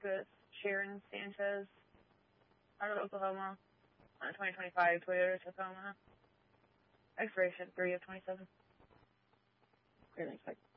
with Sharon Sanchez out of Oklahoma on a 2025 Toyota Tacoma. Expiration 3 of 27. Great, thanks, bye.